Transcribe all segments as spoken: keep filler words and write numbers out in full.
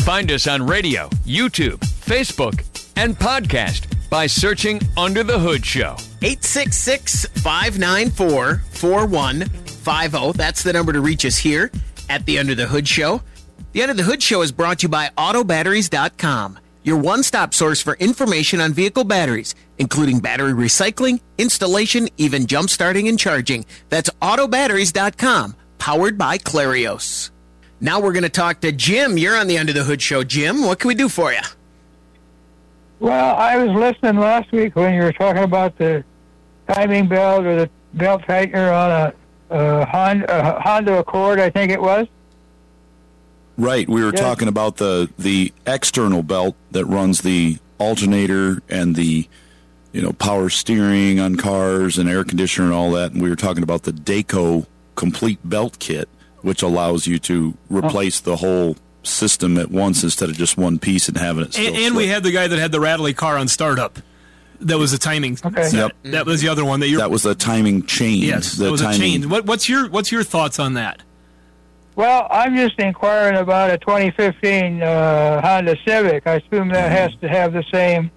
Find us on radio, YouTube, Facebook, and podcast by searching Under the Hood Show. eight six six, five nine four, four one five zero. That's the number to reach us here at the Under the Hood Show. The Under the Hood Show is brought to you by auto batteries dot com, your one-stop source for information on vehicle batteries, including battery recycling, installation, even jump-starting and charging. That's auto batteries dot com, powered by Clarios. Now we're going to talk to Jim. You're on the Under the Hood Show. Jim, what can we do for you? Well, I was listening last week when you were talking about the timing belt or the belt tightener on a, a, Honda, a Honda Accord, I think it was. Right. We were Yes. talking about the the external belt that runs the alternator and the you know power steering on cars and air conditioner and all that. And we were talking about the Dayco complete belt kit, which allows you to replace the whole system at once instead of just one piece and having it still And, and we slip. had the guy that had the rattly car on startup. That was the timing. Okay. set. Yep. That was the other one that you. That was the timing chain. yes. the That was timing. a change. What, what's your What's your thoughts on that? Well, I'm just inquiring about a twenty fifteen uh, Honda Civic. I assume that has to have the same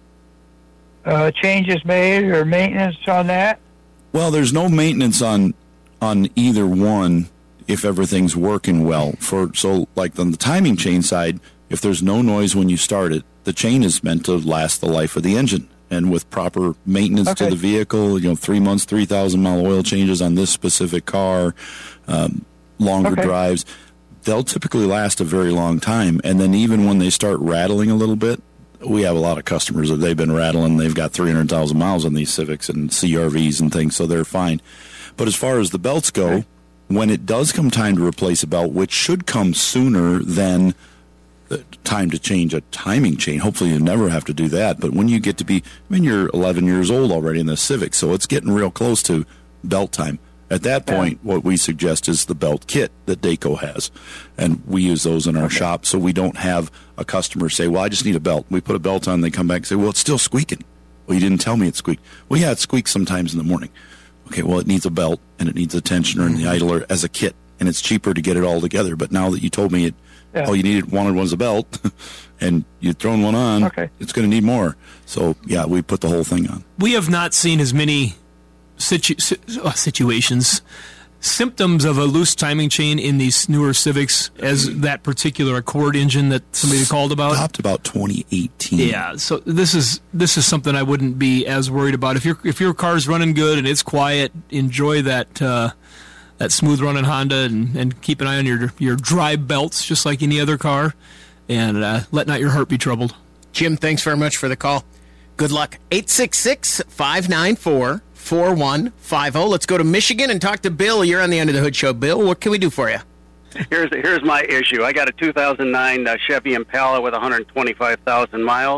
uh, changes made or maintenance on that. Well, there's no maintenance on on either one if everything's working well. For so like on the timing chain side, if there's no noise when you start it, the chain is meant to last the life of the engine. And with proper maintenance Okay. to the vehicle, you know, three months, three thousand mile oil changes on this specific car, um, longer Okay. drives, they'll typically last a very long time. And then even when they start rattling a little bit, we have a lot of customers that they've been rattling. They've got three hundred thousand miles on these Civics and C R Vs and things, so they're fine. But as far as the belts go, Okay. when it does come time to replace a belt, which should come sooner than the time to change a timing chain. Hopefully you never have to do that. But when you get to be, I mean, you're eleven years old already in the Civic, so it's getting real close to belt time. At that point, what we suggest is the belt kit that Dayco has. And we use those in our shop, so we don't have a customer say, well, I just need a belt. We put a belt on, they come back and say, well, it's still squeaking. Well, you didn't tell me it squeaked. Well, yeah, it squeaks sometimes in the morning. Okay, well, it needs a belt, and it needs a tensioner and the idler as a kit, and it's cheaper to get it all together. But now that you told me it, Yeah. all you needed wanted was a belt, and you'd thrown one on, Okay. it's going to need more. So, yeah, we put the whole thing on. We have not seen as many situ- si- uh, situations, symptoms of a loose timing chain in these newer Civics as that particular Accord engine that somebody called about. Stopped about twenty eighteen. Yeah, so this is this is something I wouldn't be as worried about. If your if your car's running good and it's quiet, enjoy that uh, that smooth running Honda and, and keep an eye on your your drive belts just like any other car, and uh, let not your heart be troubled. Jim, thanks very much for the call. Good luck. eight six six, five nine four, four one five zero. Let's go to Michigan and talk to Bill. You're on the Under the Hood Show. Bill, what can we do for you? Here's here's my issue. I got a two thousand nine uh, Chevy Impala with one hundred twenty-five thousand miles.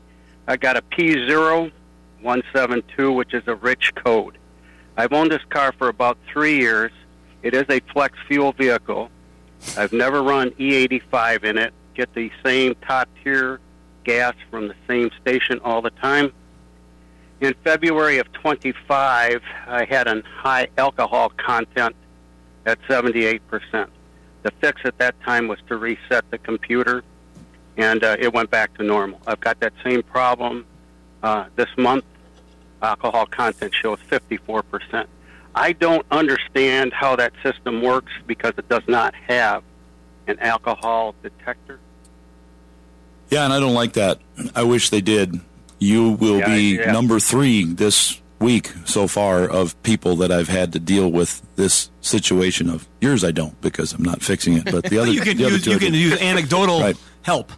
I got a P zero one seven two, which is a rich code. I've owned this car for about three years. It is a flex fuel vehicle. I've never run E eighty-five in it. Get the same top tier gas from the same station all the time. In February of twenty-five, I had a high alcohol content at seventy-eight percent. The fix at that time was to reset the computer, and uh, it went back to normal. I've got that same problem uh, this month. Alcohol content shows fifty-four percent. I don't understand how that system works because it does not have an alcohol detector. Yeah, and I don't like that. I wish they did. You will Yeah, be yeah. number three this week so far of people that I've had to deal with this situation of. Yours I don't because I'm not fixing it, but the other you can the other use two I you can do. use anecdotal Right. help.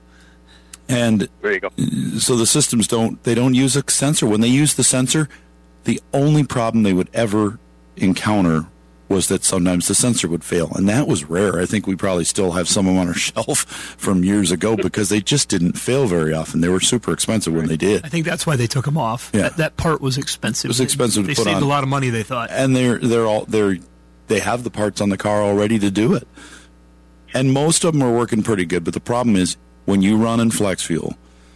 And There you go. so the systems don't, they don't use a sensor. When they use the sensor, the only problem they would ever encounter was that sometimes the sensor would fail. And that was rare. I think we probably still have some of them on our shelf from years ago because they just didn't fail very often. They were super expensive when they did. I think that's why they took them off. Yeah. That, that part was expensive. It was expensive to They put saved on. a lot of money, they thought. And they're, they're all, they're, they have the parts on the car already to do it. And most of them are working pretty good. But the problem is when you run in flex fuel,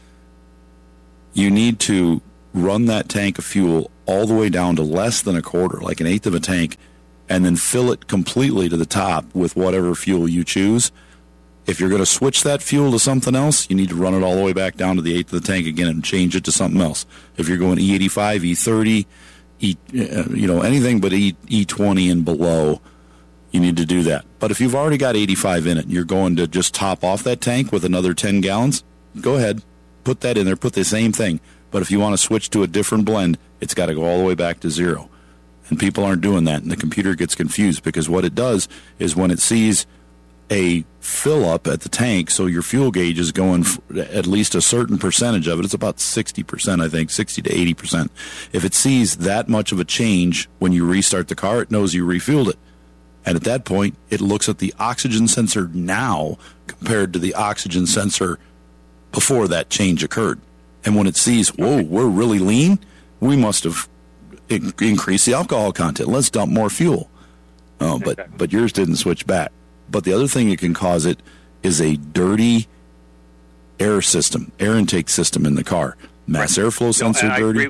you need to run that tank of fuel all the way down to less than a quarter, like an eighth of a tank, and then fill it completely to the top with whatever fuel you choose. If you're going to switch that fuel to something else, you need to run it all the way back down to the eighth of the tank again and change it to something else. If you're going E eighty-five, E thirty, E, uh, you know, anything but E, E20 and below, you need to do that. But if you've already got eighty-five in it and you're going to just top off that tank with another ten gallons, go ahead, put that in there, put the same thing. But if you want to switch to a different blend, it's got to go all the way back to zero. And people aren't doing that, and the computer gets confused because what it does is when it sees a fill up at the tank, so your fuel gauge is going f- at least a certain percentage of it. It's about sixty percent, I think, sixty to eighty percent. If it sees that much of a change when you restart the car, it knows you refueled it. And at that point, it looks at the oxygen sensor now compared to the oxygen sensor before that change occurred. And when it sees, whoa, we're really lean, we must have in- increased the alcohol content. Let's dump more fuel. Oh, but, but yours didn't switch back. But the other thing that can cause it is a dirty air system, air intake system in the car. Mass right. airflow sensor no, dirty.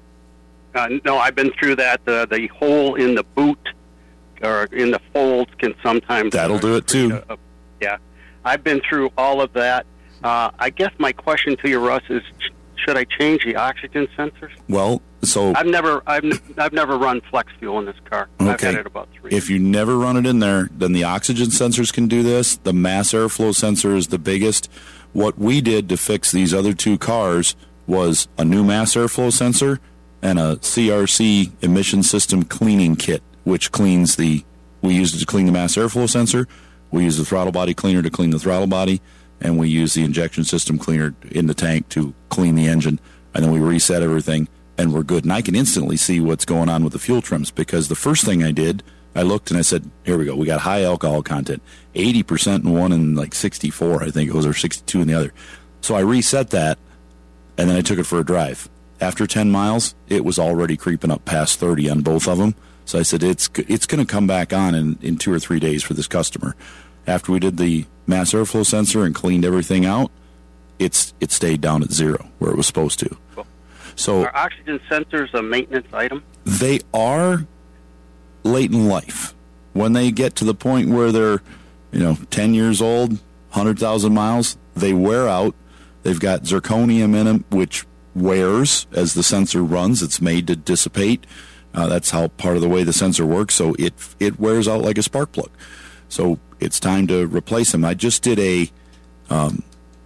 Uh, no, I've been through that. The, the hole in the boot or in the folds can sometimes... That'll do it too. A, a, yeah. I've been through all of that. Uh, I guess my question to you, Russ, is ch- should I change the oxygen sensors? Well, so... I've never I've, I've never run flex fuel in this car. Okay. I've had it about three. If you never run it in there, then the oxygen sensors can do this. The mass airflow sensor is the biggest. What we did to fix these other two cars was a new mass airflow sensor and a C R C emission system cleaning kit, which cleans the... We used it to clean the mass airflow sensor. We use the throttle body cleaner to clean the throttle body. And we use the injection system cleaner in the tank to clean the engine. And then we reset everything, and we're good. And I can instantly see what's going on with the fuel trims, because the first thing I did, I looked and I said, here we go, we got high alcohol content, eighty percent in one and like sixty-four, I think it was, or sixty-two in the other. So I reset that, and then I took it for a drive. After ten miles, it was already creeping up past thirty on both of them. So I said, it's it's going to come back on in, in two or three days for this customer. After we did the mass airflow sensor and cleaned everything out, it's it stayed down at zero where it was supposed to. Cool. So are oxygen sensors a maintenance item? They are late in life. When they get to the point where they're, you know, ten years old, one hundred thousand miles, they wear out. They've got zirconium in them, which wears as the sensor runs. It's made to dissipate. Uh, that's how part of the way the sensor works. So it it wears out like a spark plug. So it's time to replace them. I just did a um,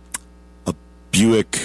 a Buick.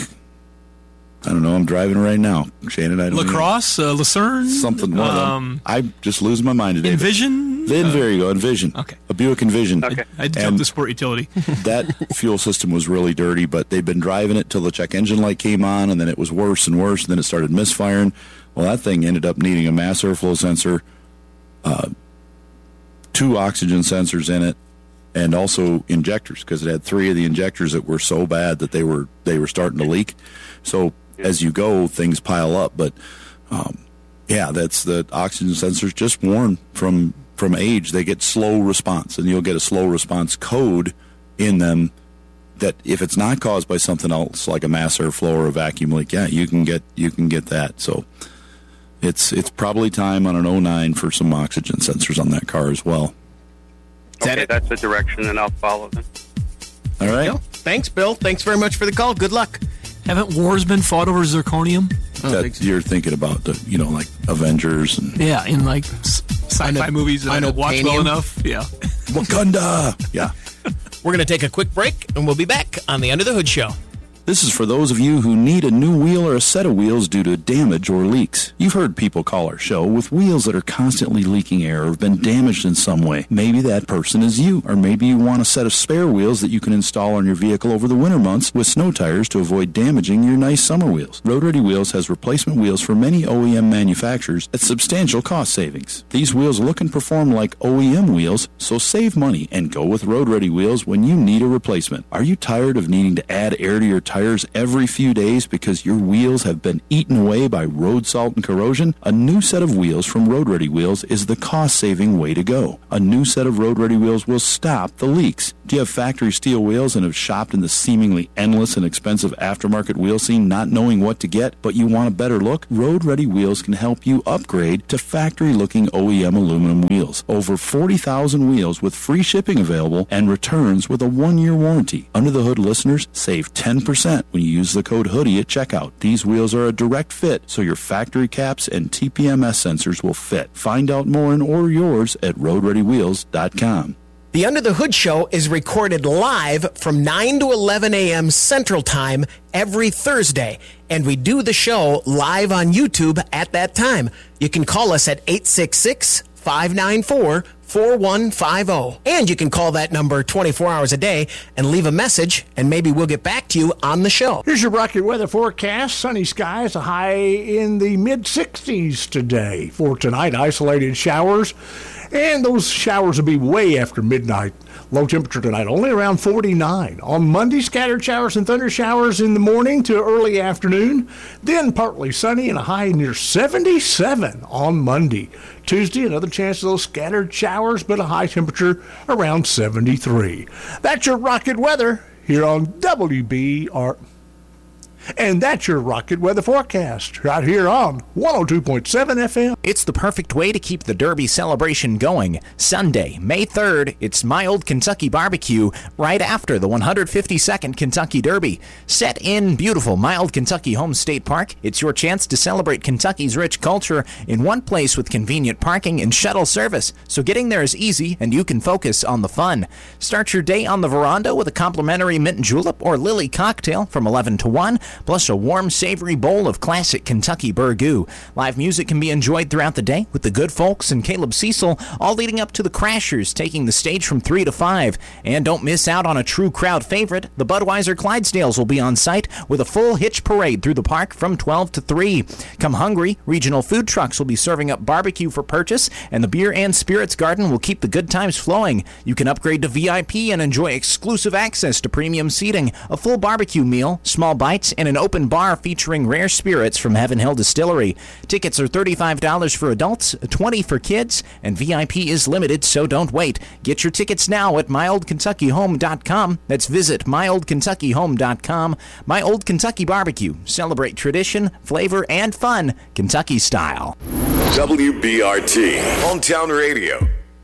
I don't know. I'm driving right now, Shannon. I don't Lacrosse, uh, Lucerne, something. One um, of them. I'm just losing my mind today. Envision. Then uh, there you go. Envision. Okay. A Buick Envision. Okay. I jumped the sport utility. That fuel system was really dirty, but they've been driving it till the check engine light came on, and then it was worse and worse, and then it started misfiring. Well, that thing ended up needing a mass airflow sensor, uh, two oxygen sensors in it, and also injectors, because it had three of the injectors that were so bad that they were they were starting to leak. So as you go, things pile up. But um, yeah, that's the oxygen sensors just worn from from age. They get slow response, and you'll get a slow response code in them that if it's not caused by something else like a mass airflow or a vacuum leak, yeah, you can get you can get that. So it's it's probably time on an oh nine for some oxygen sensors on that car as well. Is that Okay, it? that's the direction, and I'll follow them. All right. Bill? Thanks, Bill. Thanks very much for the call. Good luck. Haven't wars been fought over zirconium? That you're thinking about the, you know, like Avengers and Yeah, in like s- sci-fi Ino- movies that I don't watch well Inobtanium? enough. Yeah. Wakanda. Yeah. We're going to take a quick break, and we'll be back on the Under the Hood Show. This is for those of you who need a new wheel or a set of wheels due to damage or leaks. You've heard people call our show with wheels that are constantly leaking air or have been damaged in some way. Maybe that person is you, or maybe you want a set of spare wheels that you can install on your vehicle over the winter months with snow tires to avoid damaging your nice summer wheels. Road Ready Wheels has replacement wheels for many O E M manufacturers at substantial cost savings. These wheels look and perform like O E M wheels, so save money and go with Road Ready Wheels when you need a replacement. Are you tired of needing to add air to your tires tires every few days because your wheels have been eaten away by road salt and corrosion? A new set of wheels from Road Ready Wheels is the cost-saving way to go. A new set of Road Ready Wheels will stop the leaks. Do you have factory steel wheels and have shopped in the seemingly endless and expensive aftermarket wheel scene not knowing what to get, but you want a better look? Road Ready Wheels can help you upgrade to factory-looking O E M aluminum wheels. Over forty thousand wheels with free shipping available and returns with a one-year warranty. Under the Hood listeners save ten percent when you use the code HOODIE at checkout. These wheels are a direct fit, so your factory caps and T P M S sensors will fit. Find out more and order yours at road ready wheels dot com. The Under the Hood Show is recorded live from nine to eleven a.m. Central Time every Thursday, and we do the show live on YouTube at that time. You can call us at eight six six, five nine four, four one five zero, and you can call that number twenty-four hours a day and leave a message, and maybe we'll get back to you on the show. Here's your Rocket weather forecast. Sunny skies, a high in the mid sixties today. For tonight, isolated showers. And those showers will be way after midnight. Low temperature tonight, only around forty-nine. On Monday, scattered showers and thunder showers in the morning to early afternoon. Then partly sunny and a high near seventy-seven on Monday. Tuesday, another chance of those scattered showers, but a high temperature around seventy-three. That's your Rocket weather here on W B R. And that's your Rocket weather forecast right here on one oh two point seven F M. It's the perfect way to keep the Derby celebration going. Sunday, May third, it's My Old Kentucky Barbecue right after the one hundred fifty-second Kentucky Derby. Set in beautiful My Old Kentucky Home State Park, it's your chance to celebrate Kentucky's rich culture in one place with convenient parking and shuttle service, so getting there is easy and you can focus on the fun. Start your day on the veranda with a complimentary mint julep or lily cocktail from eleven to one. Plus a warm, savory bowl of classic Kentucky burgoo. Live music can be enjoyed throughout the day with the Good Folks and Caleb Cecil, all leading up to the Crashers taking the stage from three to five. And don't miss out on a true crowd favorite. The Budweiser Clydesdales will be on site with a full hitch parade through the park from twelve to three. Come hungry, regional food trucks will be serving up barbecue for purchase, and the Beer and Spirits Garden will keep the good times flowing. You can upgrade to V I P and enjoy exclusive access to premium seating, a full barbecue meal, small bites, and an open bar featuring rare spirits from Heaven Hill Distillery. Tickets are thirty-five dollars for adults, twenty dollars for kids, and V I P is limited, so don't wait. Get your tickets now at my old kentucky home dot com. That's visit my old kentucky home dot com. My Old Kentucky Barbecue. Celebrate tradition, flavor, and fun, Kentucky style. W B R T, Hometown Radio.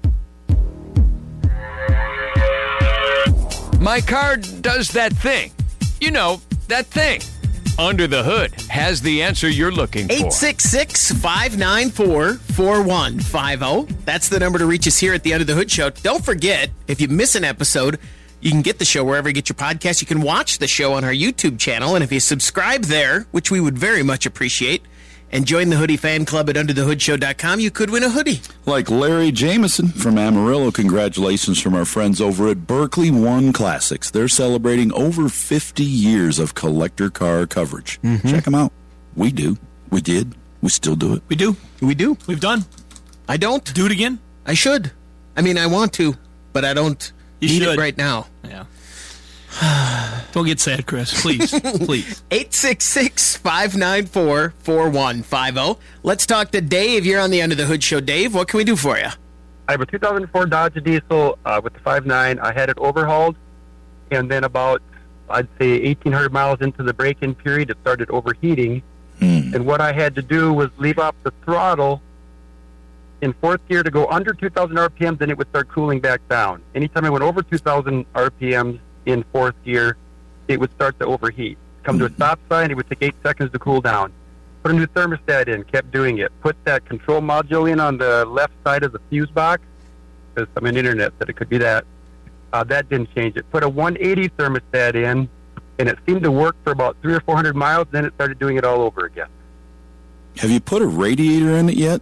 My car does that thing. You know, that thing. Under the Hood has the answer you're looking for. eight six six, five nine four, four one five zero. That's the number to reach us here at the Under the Hood Show. Don't forget, if you miss an episode, you can get the show wherever you get your podcast. You can watch the show on our YouTube channel. And if you subscribe there, which we would very much appreciate, and join the Hoodie Fan Club at under the hood show dot com, you could win a hoodie. Like Larry Jameson from Amarillo, congratulations from our friends over at Berkeley One Classics. They're celebrating over fifty years of collector car coverage. Mm-hmm. Check them out. We do. We did. We still do it. We do. We do. We've done. I don't. Do it again? I should. I mean, I want to, but I don't you need should. it right now. Yeah. Don't get sad, Chris. Please. Please. eight six six, five nine four, four one five zero. Let's talk to Dave. You're on the Under the Hood Show. Dave, what can we do for you? I have a two thousand four Dodge Diesel uh, with the five point nine. I had it overhauled, and then about, I'd say, eighteen hundred miles into the break-in period, it started overheating. Mm. And what I had to do was leave off the throttle in fourth gear to go under two thousand R P Ms, then it would start cooling back down. Anytime I went over two thousand R P Ms in fourth gear, it would start to overheat. Come to a stop sign, it would take eight seconds to cool down. Put a new thermostat in, kept doing it. Put that control module in on the left side of the fuse box, because I'm on internet said it could be that. Uh, that didn't change it. Put a one eighty thermostat in, and it seemed to work for about three or four hundred miles, then it started doing it all over again. Have you put a radiator in it yet?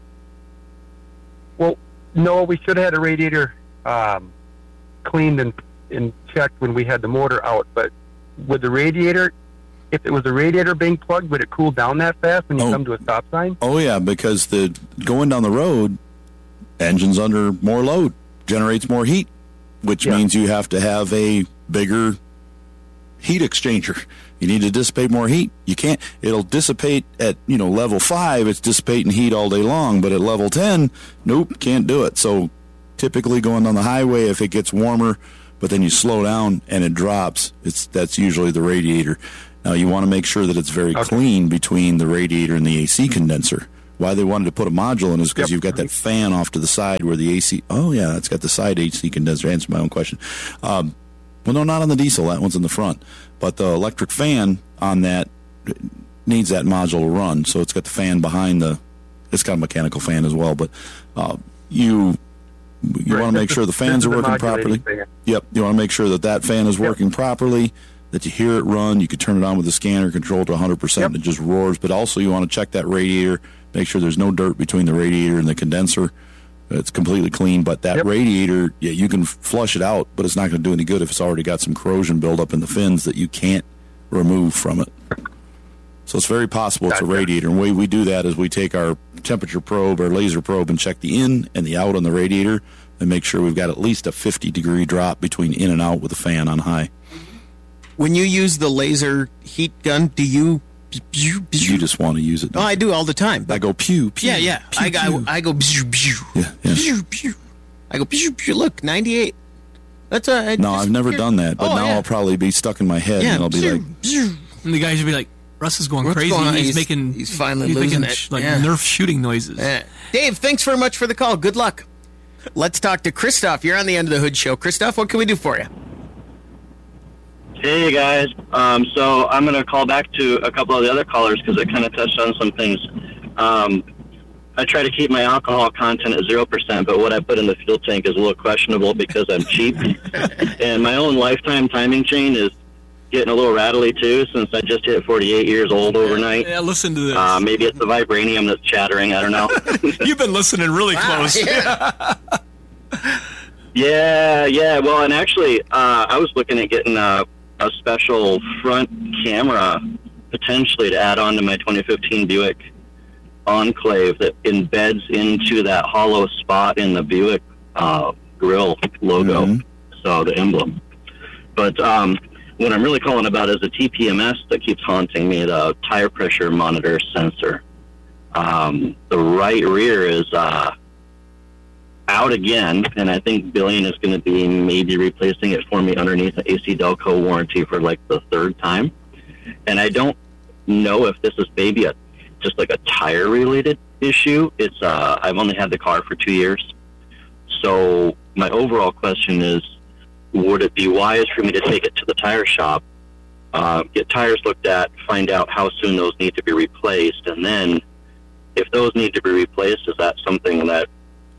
Well, no, we should have had a radiator um, cleaned and and checked when we had the motor out, but with the radiator, if it was a radiator being plugged, would it cool down that fast when you oh. come to a stop sign? Oh yeah, because the going down the road, engine's under more load, generates more heat, which yeah. means you have to have a bigger heat exchanger. You need to dissipate more heat. You can't. It'll dissipate at, you know, level five. It's dissipating heat all day long. But at level ten, nope, can't do it. So typically going on the highway, if it gets warmer, but then you slow down and it drops, it's that's usually the radiator. Now you want to make sure that it's very okay. clean between the radiator and the A C condenser. Why they wanted to put a module in is because yep. you've got that fan off to the side where the A C. Oh yeah, it's got the side A C condenser. Answer my own question. Um, well, no, not on the diesel. That one's in the front. But the electric fan on that needs that module to run. So it's got the fan behind the. It's got a mechanical fan as well. But uh, you you right. want to make sure the fans are working properly. Fan. Yep. You want to make sure that that fan is working yep. properly. That you hear it run. You can turn it on with the scanner, control it to one hundred percent, yep. and it just roars. But also you want to check that radiator. Make sure there's no dirt between the radiator and the condenser. It's completely clean, but that yep. radiator, yeah, you can flush it out, but it's not going to do any good if it's already got some corrosion buildup in the fins that you can't remove from it. So it's very possible it's a radiator. And the way we do that is we take our temperature probe, our laser probe, and check the in and the out on the radiator and make sure we've got at least a fifty degree drop between in and out with the fan on high. When you use the laser heat gun, do you... You just want to use it. Oh, I do all the time. I go pew, pew. Yeah, yeah. Pew, I go, pew. I go, pew, pew. Yeah, yeah. Pew, pew. I go, pew, pew. Look, ninety-eight. That's a. No, I've never here. done that, but oh, now yeah. I'll probably be stuck in my head, yeah, and I'll be pew, like. Pew. And the guys will be like, Russ is going What's crazy. Going he's, he's making. He's finally he's losing making, it. Like yeah. Nerf shooting noises. Yeah. Dave, thanks very much for the call. Good luck. Let's talk to Christoph. You're on the End of the Hood show. Christoph, what can we do for you? Hey, guys. Um, so I'm going to call back to a couple of the other callers because I kind of touched on some things. Um, I try to keep my alcohol content at zero percent, but what I put in the fuel tank is a little questionable because I'm cheap. And my own lifetime timing chain is getting a little rattly, too, since I just hit forty-eight years old overnight. Yeah, listen to this. Uh, maybe it's the vibranium that's chattering. I don't know. You've been listening really wow, close. Yeah. yeah, yeah. Well, and actually, uh, I was looking at getting a... a special front camera potentially to add on to my twenty fifteen Buick Enclave that embeds into that hollow spot in the Buick uh, grill logo, mm-hmm. so the emblem. But um, what I'm really calling about is the T P M S that keeps haunting me, the tire pressure monitor sensor. Um, the right rear is uh, out again, and I think Billion is going to be maybe replacing it for me underneath the A C Delco warranty for like the third time. And I don't know if this is maybe a just like a tire related issue. It's uh, I've only had the car for two years, so my overall question is: would it be wise for me to take it to the tire shop, uh, get tires looked at, find out how soon those need to be replaced, and then if those need to be replaced, is that something that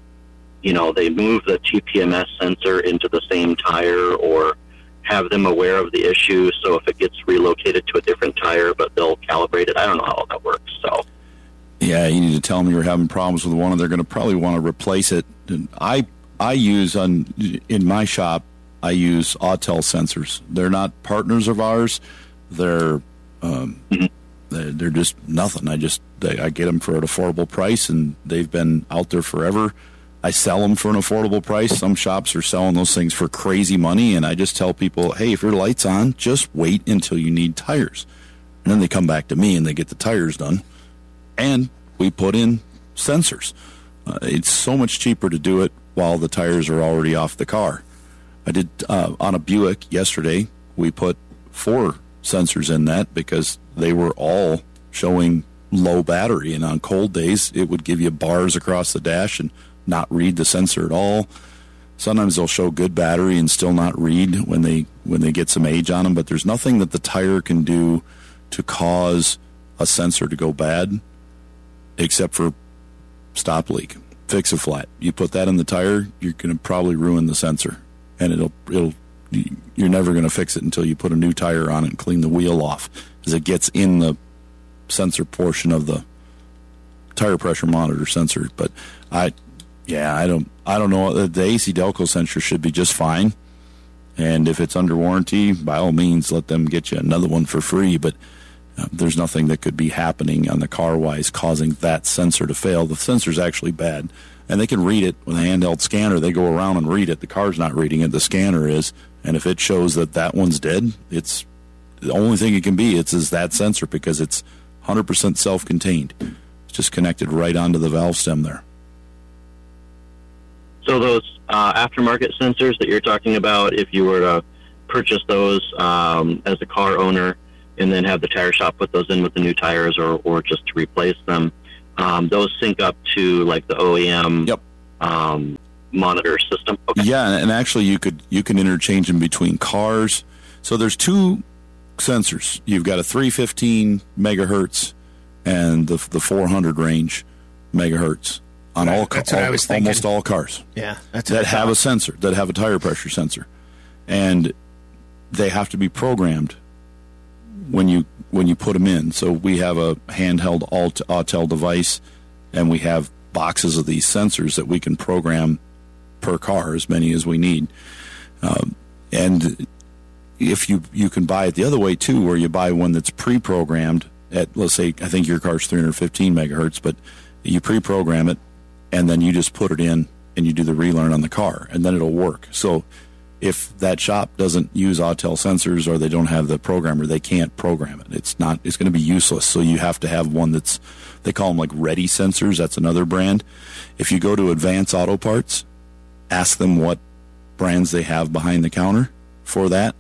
you know, they move the T P M S sensor into the same tire or have them aware of the issue so if it gets relocated to a different tire, but they'll calibrate it. I don't know how that works. So, yeah, you need to tell them you're having problems with one and they're going to probably want to replace it. And I I use, on in my shop, I use Autel sensors. They're not partners of ours. They're, um, mm-hmm. they're, they're just nothing. I just, they, I get them for an affordable price and they've been out there forever. I sell them for an affordable price. Some shops are selling those things for crazy money, and I just tell people, hey, if your light's on, just wait until you need tires. And then they come back to me and they get the tires done, and we put in sensors. Uh, it's so much cheaper to do it while the tires are already off the car. I did uh, on a Buick yesterday, we put four sensors in that because they were all showing low battery, and on cold days, it would give you bars across the dash and not read the sensor at all. Sometimes they'll show good battery and still not read when they when they get some age on them, but there's nothing that the tire can do to cause a sensor to go bad except for stop leak, fix a flat. You put that in the tire, you're going to probably ruin the sensor, and it'll it'll you're never going to fix it until you put a new tire on it and clean the wheel off, as it gets in the sensor portion of the tire pressure monitor sensor. But I Yeah, I don't. I don't know. The A C Delco sensor should be just fine, and if it's under warranty, by all means, let them get you another one for free. But uh, there's nothing that could be happening on the car wise causing that sensor to fail. The sensor's actually bad, and they can read it with a handheld scanner. They go around and read it. The car's not reading it. The scanner is, and if it shows that that one's dead, it's the only thing it can be, it's is that sensor because it's one hundred percent self-contained. It's just connected right onto the valve stem there. So those uh, aftermarket sensors that you're talking about, if you were to purchase those um, as a car owner and then have the tire shop put those in with the new tires or, or just to replace them, um, those sync up to like the O E M yep. um, monitor system. Okay. Yeah, and actually you could you can interchange them between cars. So there's two sensors. You've got a three fifteen megahertz and the the four hundred range megahertz on Right, all, ca- that's what I all was thinking. almost all cars. Yeah, that's what that I have thought. a sensor, that have a tire pressure sensor, and they have to be programmed when you when you put them in. So we have a handheld Alt- Autel device, and we have boxes of these sensors that we can program per car, as many as we need. Um, and if you you can buy it the other way too, where you buy one that's pre-programmed at, let's say, I think your car's three fifteen megahertz, but you pre-program it, and then you just put it in and you do the relearn on the car, and then it'll work. So if that shop doesn't use Autel sensors or they don't have the programmer, they can't program it. It's not. It's going to be useless. So you have to have one that's, they call them like Ready Sensors. That's another brand. If you go to Advance Auto Parts, ask them what brands they have behind the counter for that.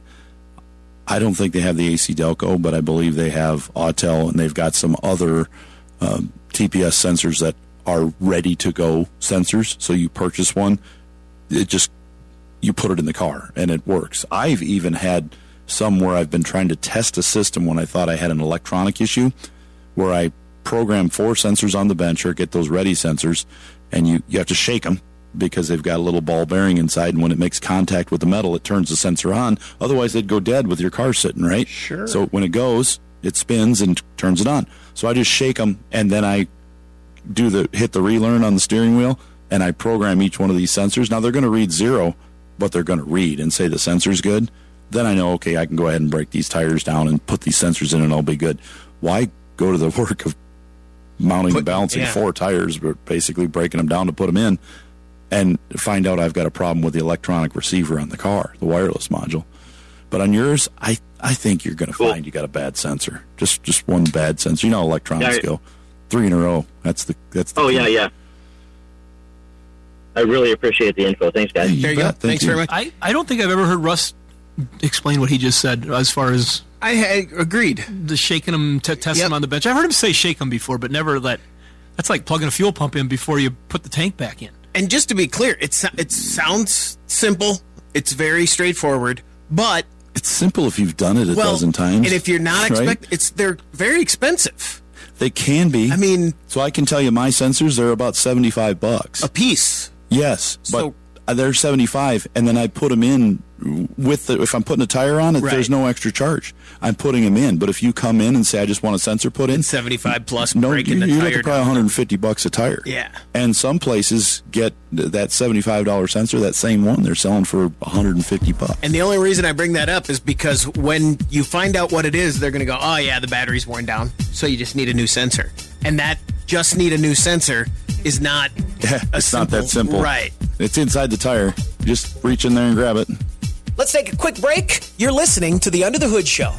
I don't think they have the A C Delco, but I believe they have Autel, and they've got some other um, T P S sensors that are ready-to-go sensors. So you purchase one, it just, you put it in the car, and it works. I've even had some where I've been trying to test a system when I thought I had an electronic issue, where I program four sensors on the bench or get those Ready sensors, and you, you have to shake them because they've got a little ball bearing inside, and when it makes contact with the metal, it turns the sensor on. Otherwise, they'd go dead with your car sitting, right? Sure. So when it goes, it spins and turns it on. So I just shake them, and then I do the hit the relearn on the steering wheel, and I program each one of these sensors. Now, they're going to read zero, but they're going to read and say the sensor's good. Then I know, okay, I can go ahead and break these tires down and put these sensors in, and I'll be good. Why go to the work of mounting and balancing yeah. four tires, but basically breaking them down to put them in, and find out I've got a problem with the electronic receiver on the car, the wireless module. But on yours, I, I think you're going to Cool. find you got a bad sensor. Just just one bad sensor. You know how electronics Yeah, I- go. Three in a row. That's the that's the Oh, key. yeah, yeah. I really appreciate the info. Thanks, guys. You There you go. bet. Thank Thanks you. very much. I, I don't think I've ever heard Russ explain what he just said as far as I, I agreed. the shaking them, t- testing Yep. them on the bench. I've heard him say shake them before, but never let. That's like plugging a fuel pump in before you put the tank back in. And just to be clear, it so- it sounds simple. It's very straightforward, but It's simple if you've done it a well, dozen times. and if you're not right? expect, it's they're very expensive. They can be. I mean, so I can tell you my sensors, they're about seventy-five bucks. a piece. Yes, So- but they're seventy-five, and then I put them in with the, if I'm putting a tire on it, Right. there's no extra charge. I'm putting them in. But if you come in and say, I just want a sensor put in, seventy-five plus no, breaking you, the you have tire to pay down. one hundred fifty bucks a tire. Yeah. And some places get th- that seventy-five dollars sensor, that same one, they're selling for one hundred fifty bucks. And the only reason I bring that up is because when you find out what it is, they're going to go, oh, yeah, the battery's worn down, so you just need a new sensor. And that just need a new sensor is not Yeah, a it's not that simple. Right. It's inside the tire. Just reach in there and grab it. Let's take a quick break. You're listening to the Under the Hood Show.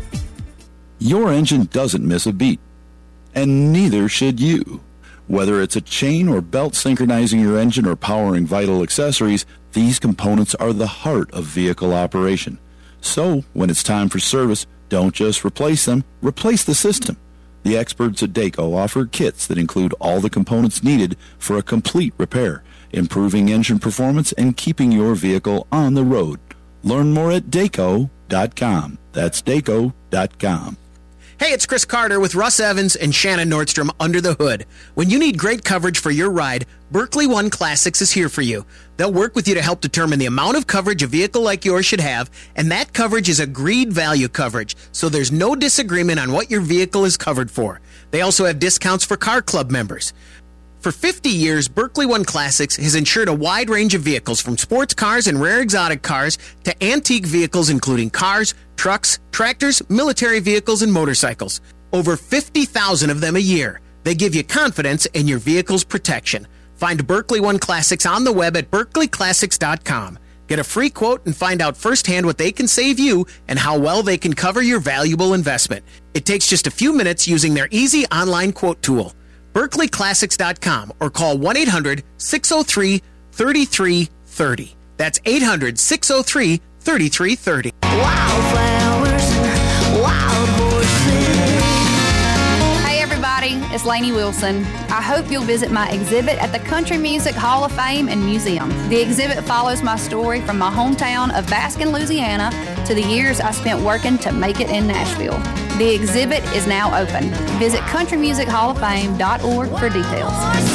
Your engine doesn't miss a beat, and neither should you. Whether it's a chain or belt synchronizing your engine or powering vital accessories, these components are the heart of vehicle operation. So, when it's time for service, don't just replace them, replace the system. The experts at Dayco offer kits that include all the components needed for a complete repair, improving engine performance and keeping your vehicle on the road. Learn more at Dayco dot com. That's Dayco dot com. Hey, it's Chris Carter with Russ Evans and Shannon Nordstrom under the hood. When you need great coverage for your ride, Berkley One Classics is here for you. They'll work with you to help determine the amount of coverage a vehicle like yours should have, and that coverage is agreed value coverage, so there's no disagreement on what your vehicle is covered for. They also have discounts for Car Club members. For fifty years, Berkley One Classics has insured a wide range of vehicles, from sports cars and rare exotic cars to antique vehicles including cars, trucks, tractors, military vehicles, and motorcycles. Over fifty thousand of them a year. They give you confidence in your vehicle's protection. Find Berkley One Classics on the web at berkley classics dot com. Get a free quote and find out firsthand what they can save you and how well they can cover your valuable investment. It takes just a few minutes using their easy online quote tool. Berkeley Classics dot com or call one eight hundred six oh three three three three oh. That's eight hundred six oh three three three three oh. Wildflowers, wild horses. Hey everybody, it's Lainey Wilson. I hope you'll visit my exhibit at the Country Music Hall of Fame and Museum. The exhibit follows my story from my hometown of Baskin, Louisiana, to the years I spent working to make it in Nashville. The exhibit is now open. Visit country music hall of fame dot org for details.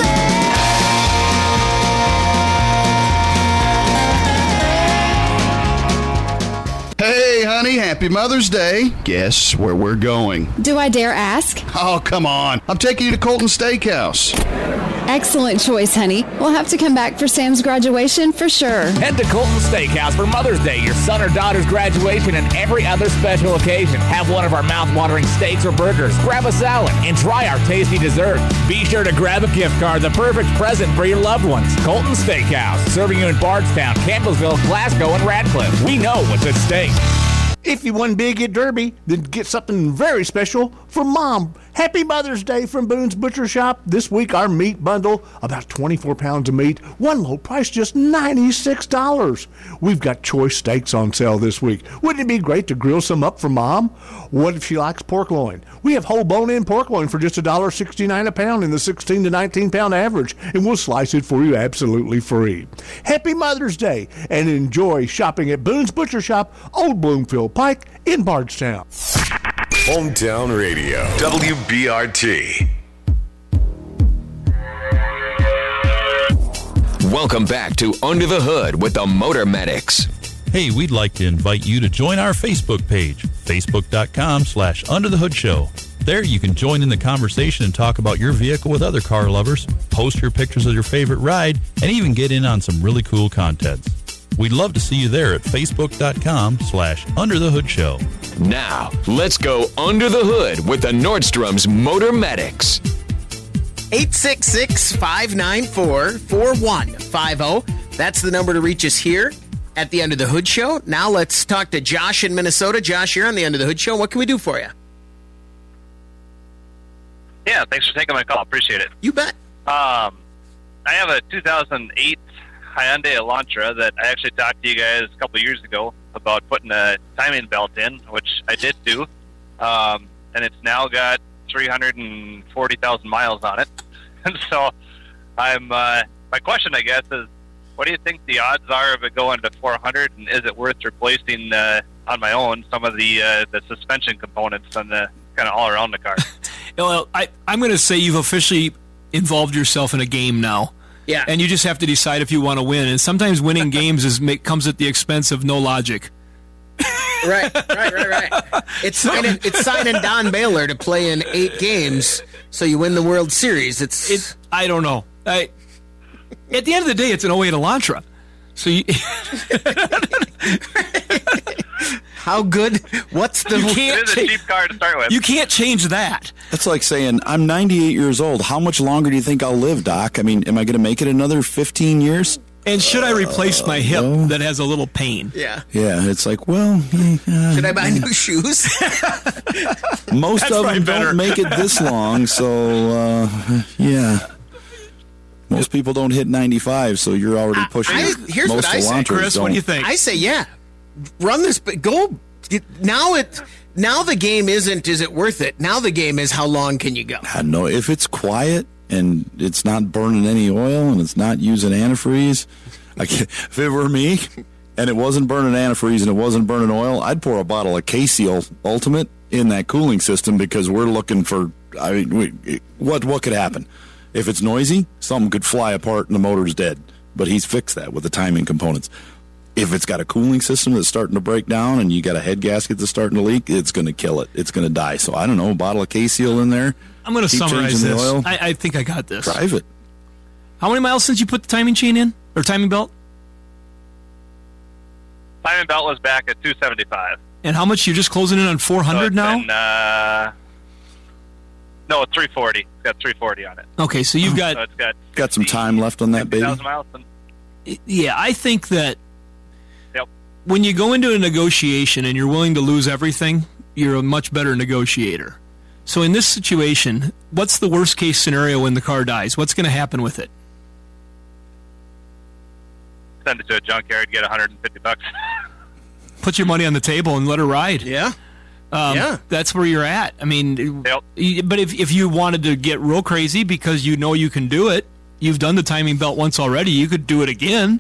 Hey, honey, happy Mother's Day. Guess where we're going? Do I dare ask? Oh, come on. I'm taking you to Colton Steakhouse. Excellent choice, honey. We'll have to come back for Sam's graduation for sure. Head to Colton Steakhouse for Mother's Day, your son or daughter's graduation, and every other special occasion. Have one of our mouth-watering steaks or burgers, grab a salad, and try our tasty dessert. Be sure to grab a gift card, the perfect present for your loved ones. Colton Steakhouse, serving you in Bardstown, Campbellsville, Glasgow, and Radcliffe. We know what's at stake. If you won big at Derby, then get something very special for Mom. Happy Mother's Day from Boone's Butcher Shop. This week, our meat bundle, about twenty-four pounds of meat, one low price, just ninety-six dollars. We've got choice steaks on sale this week. Wouldn't it be great to grill some up for Mom? What if she likes pork loin? We have whole bone-in pork loin for just one dollar sixty-nine a pound in the sixteen to nineteen pound average, and we'll slice it for you absolutely free. Happy Mother's Day, and enjoy shopping at Boone's Butcher Shop, Old Bloomfield Pike in Bardstown. Hometown Radio, W B R T. Welcome back to Under the Hood with the Motor Medics. Hey, we'd like to invite you to join our Facebook page, facebook.com slash Under the Hood Show. There you can join in the conversation and talk about your vehicle with other car lovers, post your pictures of your favorite ride, and even get in on some really cool contests. We'd love to see you there at facebook.com slash Under the Hood Show. Now, let's go under the hood with the Nordstrom's Motor Medics. eight six six, five nine four, four one five zero. That's the number to reach us here at the Under the Hood Show. Now let's talk to Josh in Minnesota. Josh, you're on the Under the Hood Show. What can we do for you? Yeah, thanks for taking my call. Appreciate it. You bet. Um, I have a two thousand eight Hyundai Elantra that I actually talked to you guys a couple of years ago about putting a timing belt in, which I did do. Um, and it's now got three hundred forty thousand miles on it. And so I'm, uh, my question, I guess, is what do you think the odds are of it going to four hundred, and is it worth replacing uh, on my own some of the uh, the suspension components and the kind of all around the car? Well, I, I'm going to say you've officially involved yourself in a game now. Yeah. And you just have to decide if you want to win. And sometimes winning games is make, comes at the expense of no logic. Right, right, right, right. It's signing, it's signing Don Baylor to play in eight games so you win the World Series. It's it, I don't know. I, at the end of the day, it's an oh eight Elantra. So you... How good? What's the... You can't it is a cheap car to start with. You can't change that. That's like saying, I'm ninety-eight years old. How much longer do you think I'll live, Doc? I mean, am I going to make it another fifteen years? And should I replace my hip uh, that has a little pain? Yeah. Yeah, it's like, well... Uh, should I buy new shoes? Most That's of them better. don't make it this long, so, uh, yeah. Most people don't hit ninety-five, so you're already pushing I, here's most what I say, Elantras Chris, don't. what do you think? I say, yeah. Run this, but go... Now it... Now the game isn't, is it worth it? Now the game is, how long can you go? I know. If it's quiet and it's not burning any oil and it's not using antifreeze, like if it were me and it wasn't burning antifreeze and it wasn't burning oil, I'd pour a bottle of K-Seal Ultimate in that cooling system, because we're looking for, I mean, we, what what could happen? If it's noisy, something could fly apart and the motor's dead. But he's fixed that with the timing components. If it's got a cooling system that's starting to break down and you got a head gasket that's starting to leak, it's going to kill it. It's going to die. So I don't know, a bottle of K-Seal in there. I'm going to Keep summarize changing the this. oil. I, I think I got this. Drive it. How many miles since you put the timing chain in? Or timing belt? Timing belt was back at two seventy-five. And how much? You're just closing in on four hundred so now? Been, uh, no, it's three forty. It's got three forty on it. Okay, so you've got... So it's got Got some time left on that baby. fifty thousand miles. And Yeah, I think that when you go into a negotiation and you're willing to lose everything, you're a much better negotiator. So in this situation, what's the worst case scenario when the car dies? What's going to happen with it? Send it to a junkyard, get one hundred fifty bucks. Put your money on the table and let her ride. Yeah. Um, Yeah. That's where you're at. I mean, y- but if if you wanted to get real crazy because you know you can do it, you've done the timing belt once already, you could do it again.